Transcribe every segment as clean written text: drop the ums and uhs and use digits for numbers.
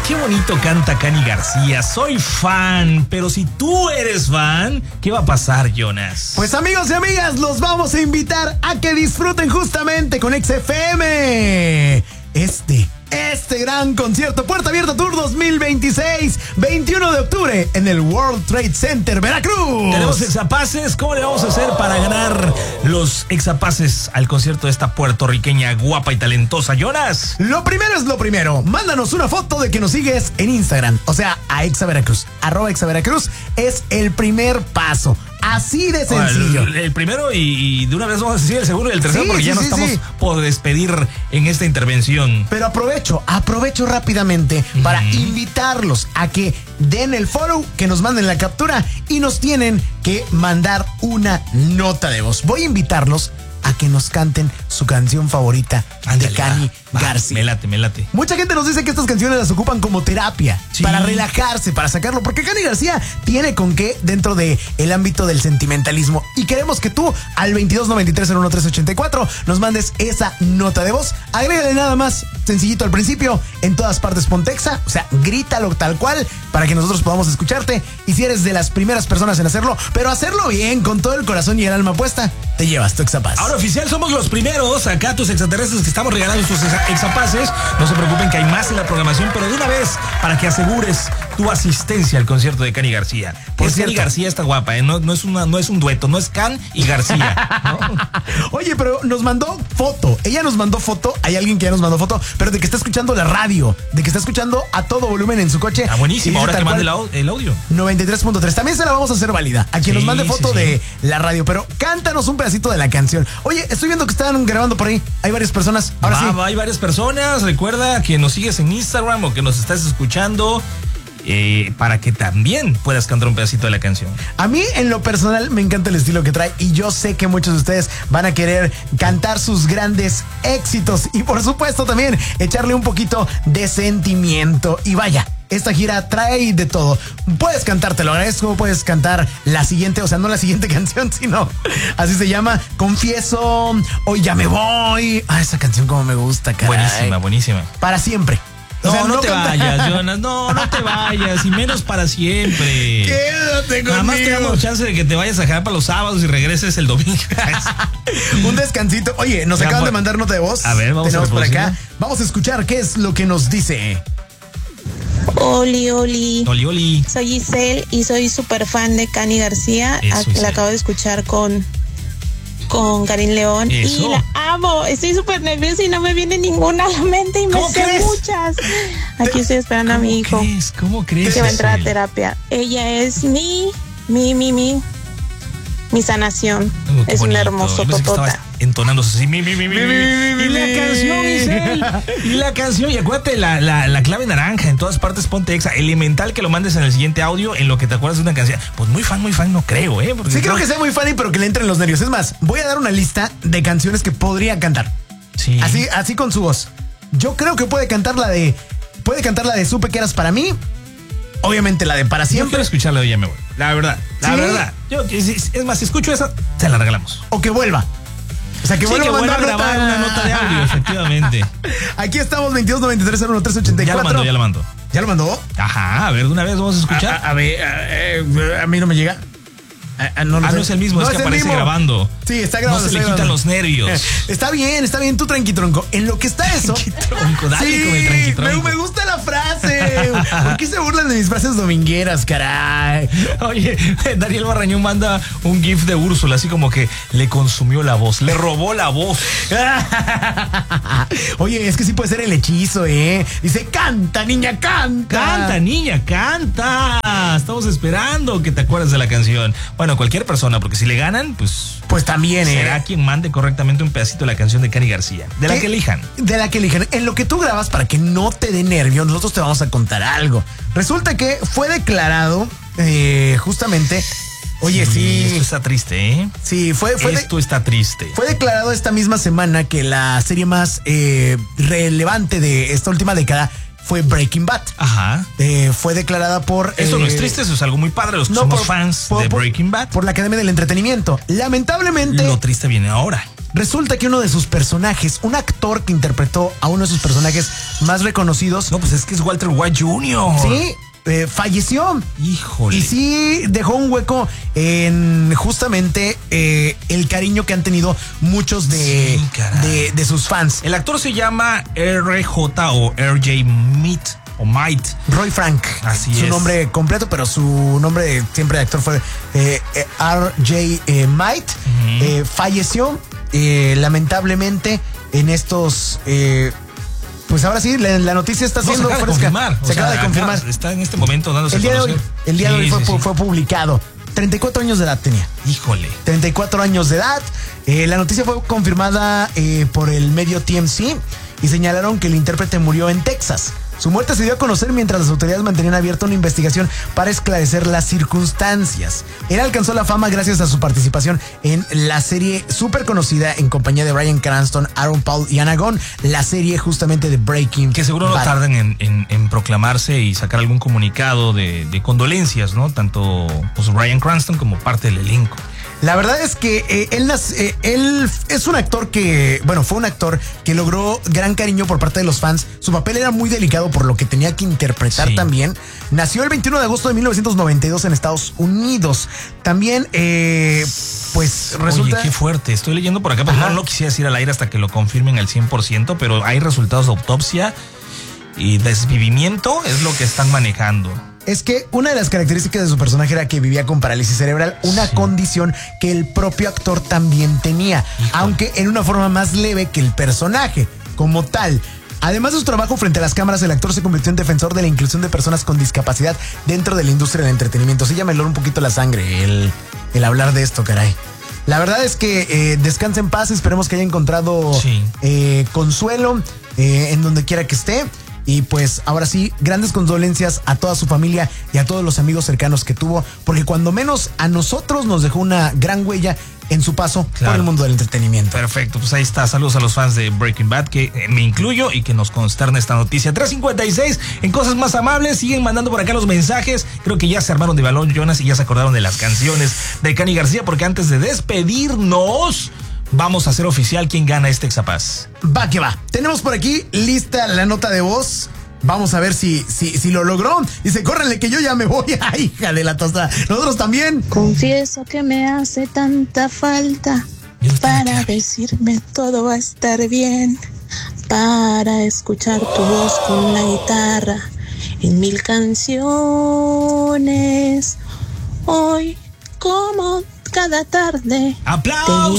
qué bonito canta Cani García. Soy fan, pero si tú eres fan, ¿qué va a pasar, Jonas? Pues amigos y amigas, los vamos a invitar a que disfruten justamente con XFM este gran concierto Puerta Abierta Tour 2026, 21 de octubre en el World Trade Center, Veracruz. Tenemos exapases. ¿Cómo le vamos a hacer para ganar los exapases al concierto de esta puertorriqueña guapa y talentosa, Jonas? Lo primero es lo primero. Mándanos una foto de que nos sigues en Instagram, o sea, a @exaveracruz es el primer paso. Así de sencillo. El primero y de una vez vamos a decir el segundo y el tercero, porque ya nos estamos por despedir en esta intervención. Pero aprovecho rápidamente para invitarlos a que den el follow, que nos manden la captura y nos tienen que mandar una nota de voz. Voy a invitarlos a que nos canten su canción favorita de Cani García. Me late. Mucha gente nos dice que estas canciones las ocupan como terapia, para relajarse, para sacarlo, porque Cani García tiene con qué dentro de el ámbito del sentimentalismo. Y queremos que tú al 2293-01384 nos mandes esa nota de voz. Agrégale nada más, sencillito al principio, en todas partes Pontexa, o sea, grítalo tal cual para que nosotros podamos escucharte. Y si eres de las primeras personas en hacerlo, pero hacerlo bien, con todo el corazón y el alma puesta, te llevas tu exapaz. Ahora, oficial, somos los primeros acá, tus extraterrestres, que estamos regalando tus exapases. No se preocupen que hay más en la programación, pero de una vez, para que asegures tu asistencia al concierto de Cani García. Porque Cani García está guapa, ¿eh? No es un dueto, no es Can y García, ¿no? Oye, pero nos mandó foto. Ella nos mandó foto, hay alguien que ya nos mandó foto, pero de que está escuchando la radio, de que está escuchando a todo volumen en su coche. Ah, buenísimo, ahora que mande el audio. 93.3, también se la vamos a hacer válida a quien nos mande foto de la radio, pero cántanos un pedacito de la canción. Oye, estoy viendo que están grabando por ahí, hay varias personas. Ahora sí. Hay varias personas, recuerda que nos sigues en Instagram o que nos estás escuchando. Para que también puedas cantar un pedacito de la canción. A mí, en lo personal, me encanta el estilo que trae y yo sé que muchos de ustedes van a querer cantar sus grandes éxitos y, por supuesto, también echarle un poquito de sentimiento. Y vaya, esta gira trae de todo. Puedes cantar, te lo agradezco, puedes cantar la siguiente, o sea, no la siguiente canción, sino así se llama, Confieso, Hoy ya me voy. Esa canción como me gusta, caray. Buenísima. Para siempre. O sea, no te vayas, Jonas. No te vayas. Y menos para siempre. Quédate conmigo. Nada más te damos chance de que te vayas a dejar para los sábados y regreses el domingo. Un descansito. Oye, nos acaban de mandar nota de voz. A ver, tenemos por acá. Vamos a escuchar qué es lo que nos dice. Oli. Soy Giselle y soy súper fan de Cani García. La acabo de escuchar con Karim León. Eso. Y la amo. Estoy súper nerviosa y no me viene ninguna a la mente y me sé muchas. Aquí estoy esperando a mi hijo. ¿Cómo crees? Que va a entrar a terapia. Ella es mi sanación. Es un hermoso totota. Entonándose así, y la canción, Isel, y la canción, y acuérdate la clave naranja, en todas partes ponte exa, elemental que lo mandes en el siguiente audio en lo que te acuerdas de una canción. Pues muy fan no creo, porque sí creo que sea muy fan, pero que le entren los nervios. Es más, voy a dar una lista de canciones que podría cantar. Sí. Así con su voz. Yo creo que puede cantar la de Supe que eras para mí. Obviamente la de Para Siempre. Yo quiero escucharla de Ya me voy. La verdad. Es más, si escucho esa, se la regalamos. O que vuelva. O sea, que vuelva a grabar una nota de audio, efectivamente. Aquí estamos, 2293-01384. Ya lo mando. ¿Ya lo mandó? Ajá, a ver, de una vez vamos a escuchar. A ver, a mí no me llega. No es el mismo, es que aparece grabando. Sí, está grabando. No se le quitan los nervios. Está bien, tú tranquitronco. En lo que está eso. Tranquitronco, dale con el tranquitronco. Me gusta la frase. ¿Por qué se burlan de mis frases domingueras, caray? Oye, Daniel Barrañón manda un gif de Úrsula, así como que le consumió la voz, le robó la voz. Oye, es que sí puede ser el hechizo, Dice, canta, niña, canta. Canta, niña, canta. Estamos esperando que te acuerdes de la canción. Bueno, cualquier persona, porque si le ganan, pues también, será quien mande correctamente un pedacito de la canción de Cani García. De la que elijan. De la que elijan. En lo que tú grabas, para que no te dé nervio, nosotros te vamos a contar algo. Resulta que fue declarado justamente. Oye, sí. Esto está triste, Sí, esto está triste. Fue declarado esta misma semana que la serie más relevante de esta última década fue Breaking Bad. Ajá. Fue declarada por... Eso no es triste, eso es algo muy padre. Los que somos fans de Breaking Bad. Por la Academia del Entretenimiento. Lamentablemente... Lo triste viene ahora. Resulta que uno de sus personajes, un actor que interpretó a uno de sus personajes más reconocidos. No, pues es que es Walter White Jr. Sí. Falleció. Híjole. Y sí dejó un hueco en justamente el cariño que han tenido muchos de sus fans. El actor se llama RJ o RJ Might. Roy Frank. Así su es. nombre completo, pero su nombre siempre de actor fue RJ Might. Falleció lamentablemente en estos... pues ahora sí, la noticia está siendo fresca. Se acaba de confirmar. Está en este momento dándose a conocer. El día de hoy fue publicado. 34 años de edad tenía. Híjole. 34 años de edad. La noticia fue confirmada por el medio TMZ y señalaron que el intérprete murió en Texas. Su muerte se dio a conocer mientras las autoridades mantenían abierta una investigación para esclarecer las circunstancias. Él alcanzó la fama gracias a su participación en la serie súper conocida en compañía de Bryan Cranston, Aaron Paul y Anna Gunn, la serie justamente de Breaking Bad. Que seguro no tarden en proclamarse y sacar algún comunicado de condolencias, ¿no? Tanto pues, Bryan Cranston como parte del elenco. La verdad es que él es un actor que, bueno, fue un actor que logró gran cariño por parte de los fans. Su papel era muy delicado por lo que tenía que interpretar también. Nació el 21 de agosto de 1992 en Estados Unidos. También, pues resulta... Oye, qué fuerte. Estoy leyendo por acá, pero no lo quisiera decir al aire hasta que lo confirmen al 100%, pero hay resultados de autopsia y desvivimiento es lo que están manejando. Es que una de las características de su personaje era que vivía con parálisis cerebral, una condición que el propio actor también tenía, aunque en una forma más leve que el personaje como tal. Además de su trabajo frente a las cámaras, el actor se convirtió en defensor de la inclusión de personas con discapacidad dentro de la industria del entretenimiento. Sí, ya me heló un poquito la sangre el hablar de esto, caray. La verdad es que descansa en paz, esperemos que haya encontrado consuelo en donde quiera que esté. Y pues ahora sí, grandes condolencias a toda su familia y a todos los amigos cercanos que tuvo, porque cuando menos a nosotros nos dejó una gran huella en su paso por el mundo del entretenimiento. Perfecto, pues ahí está. Saludos a los fans de Breaking Bad, que me incluyo y que nos consterna esta noticia. 3:56, en cosas más amables, siguen mandando por acá los mensajes. Creo que ya se armaron de balón, Jonas, y ya se acordaron de las canciones de Cani García, porque antes de despedirnos... vamos a hacer oficial quién gana este Exapaz. Va que va. Tenemos por aquí lista la nota de voz. Vamos a ver si lo logró. Dice, córrenle que yo ya me voy. Ay, hija de la tostada. Nosotros también. Confieso que me hace tanta falta para decirme todo va a estar bien, para escuchar tu voz con la guitarra en 1000 canciones. Hoy, como cada tarde. ¡Aplausos!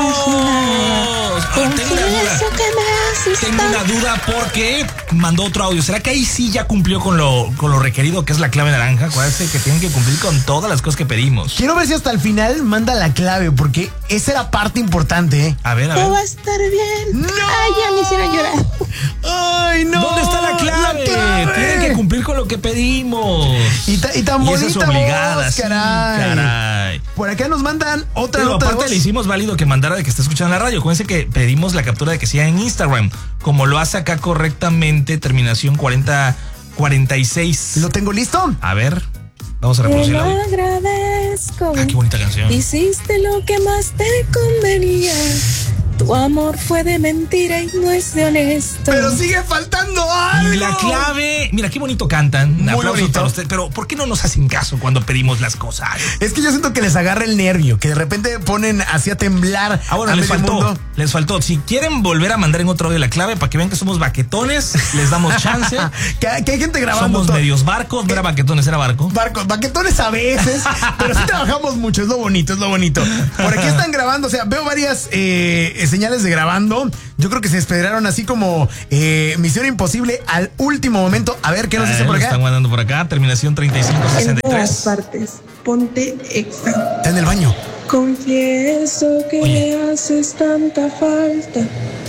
Tengo una duda porque mandó otro audio. ¿Será que ahí sí ya cumplió con lo requerido, que es la clave naranja? Acuérdense que tienen que cumplir con todas las cosas que pedimos. Quiero ver si hasta el final manda la clave, porque esa era parte importante, ¿eh? A ver. Todo va a estar bien. ¡No! Ay, ya me hicieron llorar. ¡Ay, no! ¿Dónde está la clave? Tienen que cumplir con lo que pedimos. Y tan bonita es obligada, voz, sí, caray. Por acá nos mandan otra pero nota de aparte voz. le hicimos válido que mandara de que está escuchando la radio. Acuérdense que pedimos la captura de que sea en Instagram, como lo hace acá correctamente, terminación 4046. ¿Lo tengo listo? A ver, vamos a reproducirlo. Te lo agradezco. Ah, qué bonita canción. Hiciste lo que más te convenía. Tu amor fue de mentira y no es de honesto. Pero sigue faltando algo. Y la clave, mira qué bonito cantan. Muy Aplausos bonito. para usted. Pero ¿por qué no nos hacen caso cuando pedimos las cosas? Es que yo siento que les agarra el nervio, que de repente ponen así a temblar. Bueno, a les medio faltó. mundo. Les faltó. Si quieren volver a mandar en otro audio la clave para que vean que somos baquetones, les damos chance. que hay gente grabando. Somos medios barcos. No era baquetones, era barco. Baquetones a veces, pero sí trabajamos mucho, es lo bonito, es lo bonito. Por aquí están grabando, o sea, veo varias señales de grabando. Yo creo que se esperaron así como Misión Imposible al último momento. A ver, ¿qué nos dice por acá? Están mandando por acá, terminación En 3563. todas partes. Ponte Exa. Está en el baño. Confieso que me haces tanta falta